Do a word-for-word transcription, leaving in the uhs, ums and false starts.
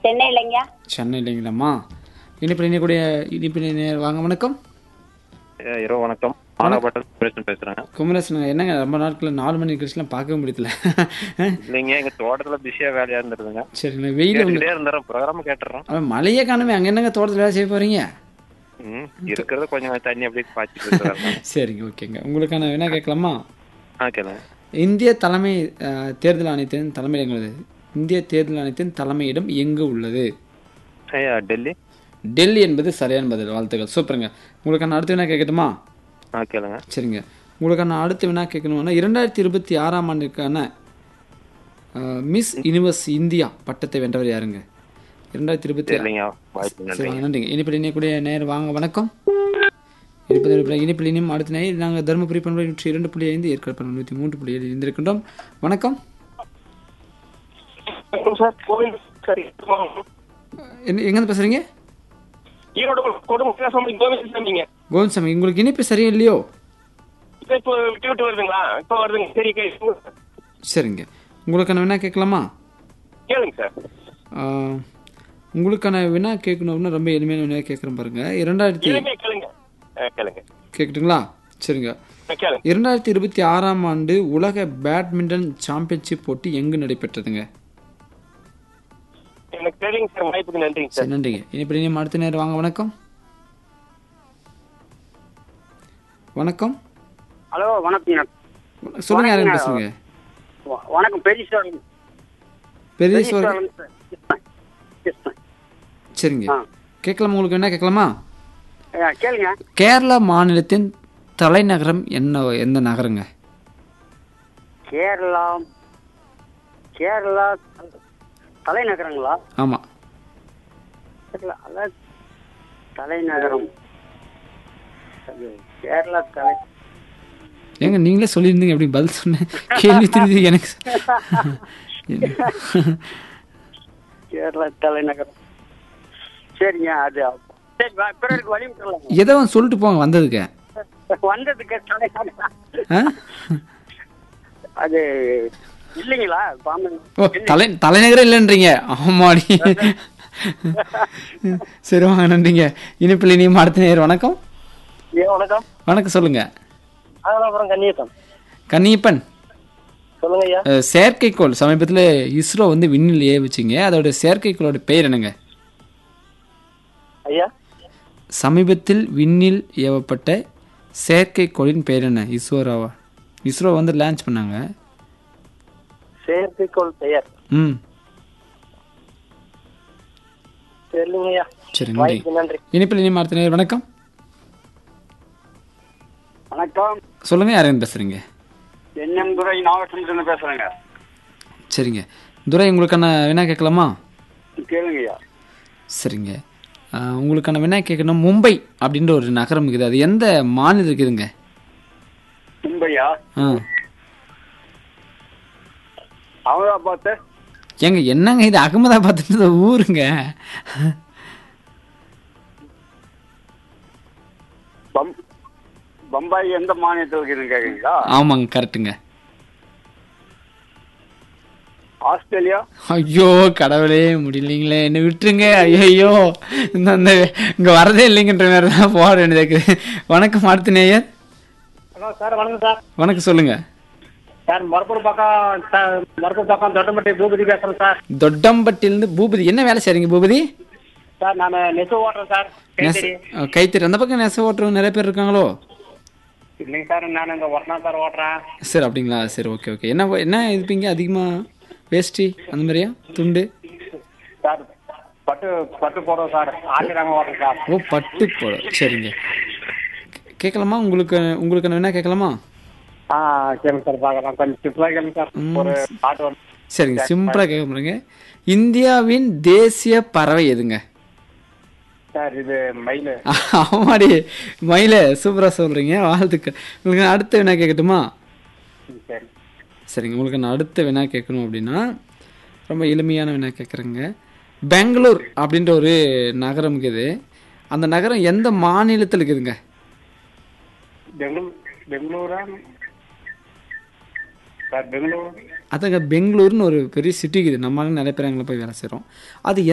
சென்னை இல்லைங்க. சென்னை இல்லைங்களாம்மா? இனிப்பு இணையக்கூடிய இனிப்பு இணைய வாங்க வணக்கம். ஏ, இரவு வணக்கம். ஆனாபட்டம் குமரேசன் பேசுறேன். குமரேசன் என்னங்க ரொம்ப நாட்களில் நாலு மணி கழிச்சுலாம் பார்க்கவே முடியல. இல்லைங்க, எங்க தோட்டத்துல பிஸியா வேலையா இருந்துருதுங்க. சரிங்க, வெயில் கேட்டுட்டே இருந்துறேன், ப்ரோக்ராம் கேட்டுறோம். அவன் மழையே காணுமே, அங்கே என்னங்க தோட்டத்தில் வேலை செய்ய போறீங்க? ம் இருக்கிறது கொஞ்சம் தண்ணி அப்படியே பாய்ச்சிட்டு இருக்காங்க. சரிங்க, ஓகேங்க. உங்களுக்கான என்ன கேட்கலாமா? ஆ கேளுங்க. இந்திய தலைமை அஹ், தேர்தல் ஆணையத்தின் தலைமையிடம் உள்ளது. இந்திய தேர்தல் ஆணையத்தின் தலைமையிடம் எங்கு உள்ளது? ஐயா, டெல்லி. டெல்லி என்பது சரியான பதில். வாழ்த்துக்கள், சூப்பருங்க. உங்களுக்கான அடுத்த வினா கேட்கட்டுமா? ஆ கேளுங்க. சரிங்க, உங்களுக்கான அடுத்த வினா கேட்கணும்னா இரண்டாயிரத்தி இருபத்தி ஆறாம் ஆண்டிற்கான அஹ், மிஸ் யூனிவர்ஸ் இந்தியா பட்டத்தை வென்றவர் யாருங்க? இரண்டாயிரத்தி இருபத்தி இல்லைங்க, வாய்ப்பு சரி, நன்றி. நன்றிங்க. இனிப்பில் இணையக்கூடிய நேர் வாங்க வணக்கம். இனிப்பில் இனிப்பில் இனியும் அடுத்த நேர் நாங்கள் தருமபுரி பண்பலை நூற்றி இரண்டு புள்ளி ஐந்து ஏற்காடு பண்பலை நூற்றி மூன்று புள்ளி ஏழு இருந்திருக்கின்றோம். வணக்கம். சார் கோவில் சரி என்ன எங்கேருந்து பேசுறீங்க? ஈரோடு கொடுமை கோவிந்தசாமிங்க. கோவிந்தசாமி, உங்களுக்கு இனிப்பு சரியா இல்லையோ? இப்போ இப்போ விட்டு விட்டு வருதுங்களா? இப்போ வருதுங்க. சரி கே- சரிங்க, உங்களுக்கான வினா கேட்கலாமா? கேளுங்க சார். ஆஹ், உங்களுக்கான வினா கேட்கணும்னா ரொம்ப எளிமையான வினா கேட்குறேன் பாருங்க. இரண்டாயிரத்தி கேளுங்க கேளுங்க ஆ, கேளுங்க கேட்குறீங்களா? சரிங்க. ஆ, கேளுங்க. இரண்டாயிரத்தி இருபத்தி ஆறாம் ஆண்டு உலக பேட்மிண்டன் சாம்பியன்ஷிப் போட்டி எங்கு நடைபெற்றதுங்க? எனக்கு தெரியுங்க சார். வாய்ப்புக்கு நன்றிங்க சார். சரி, நன்றிங்க. இனிப்படி நீ அடுத்த நேரம் வாங்க வணக்கம். வணக்கம், ஹலோ வணக்கம். சொல்லுங்க, யாரும் பேசுங்க. வ- வணக்கம் பெரியஸ்வரன். பெரியஸ்வரன். பெரியஸ்வரன் சார். கிருஷ்ணன். கிருஷ்ணன். சரிங்க, ஆ. கேட்கலாம். உங்களுக்கு என்ன கேட்கலாமா? ஆ, கேளுங்க. கேரளா மாநிலத்தின் தலைநகரம் என்ன, எந்த நகரங்க? கேரளா கேரளா தலைநகரங்களா? ஆமா, கேரளா அதான் தலைநகரம். அது கேரளா தலை ஏங்க நீங்களே சொல்லியிருந்தீங்க, எப்படி பதில் சொன்னேன்? கேள்வி திரும்பி எனக்கு கேரளா தலைநகரம். சரிங்க, அது சரி வ- பிறருக்கு வழி விட்டுறலாம். ஏதோ ஒன்று சொல்லிட்டு போங்க வந்ததுக்கு. வந்ததுக்கு தலைநகரம் ஆ? அது இல்லைங்களா? பாம்பன். ஓ, தலை தலைநகரம் இல்லைன்றீங்க? ஆமாடி. சரி, வாங்க, நன்றிங்க. இனிப்பில் இனியும் அடுத்த நேர் வணக்கம். ஏ வணக்கம். வணக்கம், சொல்லுங்க. அப்புறம் கன்னியப்பன். கன்னியப்பன், சொல்லுங்க ஐயா. அஹ், செயற்கைக்கோள் சமீபத்தில் இஸ்ரோ வந்து விண்ணில் ஏவுச்சிங்க, அதோட செயற்கைக்கோளோட பெயர் என்னங்க? ஐயா சமீபத்தில் விண்ணில் ஏவப்பட்ட செயற்கைக்கோளின் பெயர் என்ன? இஸ்ரோவா? இஸ்ரோ வந்து லான்ச் பண்ணாங்க. செயற்கைக்கோள் பெயர் ம் தெரியலங்க ஐயா. சரி, நன்றி. வாய்ப்புக்கு நன்றி. இனிப்பில் இனியும் அடுத்த நேர் வணக்கம். வணக்கம். சொல்லுங்க, யாரும் பேசுறீங்க? என்எம் துரை நாகசந்திரன் பேசுறேங்க. சரிங்க, துரை, உங்களுக்கான வினா கேட்கலாமா? கேளுங்க ஐயா. சரிங்க, ஆஹ், உங்களுக்கான வினா கேட்கணும். மும்பை அப்படின்ற ஒரு நகரம் இருக்குது, அது எந்த மாநிலம் இருக்குதுங்க? மும்பையா? ஆ, அகமதாபாத். ஏங்க என்னங்க இது? அகமதாபாத்ன்றது ஊருங்க. பம் பம்பாய் எந்த மாநிலத்தில் இருக்குன்னு கேக்குறீங்களா? ஆமாங்க, கரெக்டுங்க. ஆஸ்திரேலியா. ஐயோ கடவுளே, முடியலைங்களே, என்ன விட்டுருங்க. ஐயோ, இந்த அந்த இங்கே வரதே இல்லைங்கன்ற மாதிரி தான் போட வேண்டியது இருக்குது. வணக்கம், அடுத்த நேயர். ஹலோ சார், வணக்கம் சார். வணக்கம், சொல்லுங்க. சார் மரப்பூர் பக்கம் சார், மரப்பூர் பக்கம் தொட்டம்பட்டி பூபதி பேசுறேன் சார். தொட்டம்பட்டியிலேருந்து பூபதி. என்ன வேலை செய்றீங்க பூபதி? சார் நான் நெசவு ஓட்டுறேன் சார். நெச கைத்தறி. கைத்தறி. அந்த பக்கம் நெச ஓட்டுறவங்க நிறைய பேர் இருக்காங்களோ? இல்லைங்க சார், நான் இங்கே ஒன்னா சார் ஓட்டுறேன். சரி, அப்படிங்களா? சரி, ஓகே ஓகே. என்ன என்ன இருப்பீங்க அதிகமாக? வேஷ்டி அந்த மாதிரியா? துண்டு? சார் பட்டு பட்டு போடுறோம் சார். ஆட்டிராங்க ஓட்டுறேன் சார். ஓ, பட்டு போட. சரிங்க, கே- கேட்கலாமா? உங்களுக்கு உங்களுக்கு என்ன கேட்கலாமா? ஆ கேளுங்க சார், பார்க்கலாம். கொஞ்சம் சிம்பிளாக கேளுங்க சார். ஒரு பாட்டு ஒன்று. சரிங்க, சிம்பிளாக கேட்க முடியுங்க. இந்தியாவின் தேசிய பறவை எதுங்க? சார் இது மயில். ஆமாடி, மயில. சூப்பராக சொல்கிறீங்க, வாழ்த்துக்கள். உங்களுக்கு நான் அடுத்த வினா கேட்கட்டுமா? சரி. சரிங்க, உங்களுக்கு நான் அடுத்த வினா கேட்கணும் அப்படின்னா ரொம்ப எளிமையான வினா கேட்குறேங்க. பெங்களூர் அப்படின்ற ஒரு நகரம் இருக்குது, அந்த நகரம் எந்த மாநிலத்தில் இருக்குதுங்க? பெங்களூர் பெங்களூரா சார்? பெங்களூர் அதாங்க, பெங்களூர்னு ஒரு பெரிய சிட்டி இருக்குது, நம்மளால நிறைய பேர் அங்கே போய் வேலை செய்கிறோம். அது